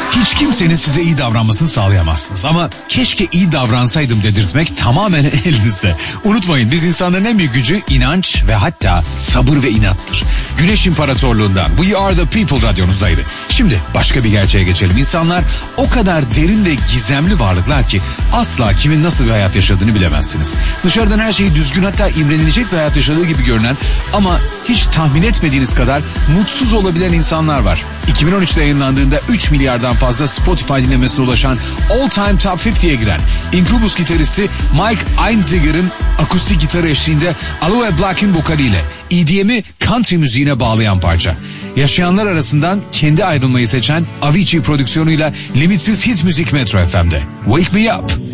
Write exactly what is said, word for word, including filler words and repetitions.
Hiç kimsenin size iyi davranmasını sağlayamazsınız. Ama keşke iyi davransaydım dedirtmek tamamen elinizde. Unutmayın, biz insanların en büyük gücü inanç ve hatta sabır ve inattır. Güneş İmparatorluğundan We Are The People radyonuzdaydı. Şimdi başka bir gerçeğe geçelim. İnsanlar o kadar derin ve gizemli varlıklar ki asla kimin nasıl bir hayat yaşadığını bilemezsiniz. Dışarıdan her şeyi düzgün, hatta imrenilecek bir hayat yaşadığı gibi görünen ama hiç tahmin etmediğiniz kadar mutsuz olabilen insanlar var. iki bin on üçte yayınlandığında üç milyardan fazla Spotify dinlemesine ulaşan All Time Top elliye giren Incubus gitaristi Mike Einziger'ın akustik gitarı eşliğinde Aloe Black'in vokaliyle E D M'i country müziğine bağlayan parça. Yaşayanlar arasından kendi ayrılmayı seçen Avicii prodüksiyonuyla limitsiz hit müzik Metro F M'de. Wake Me Up.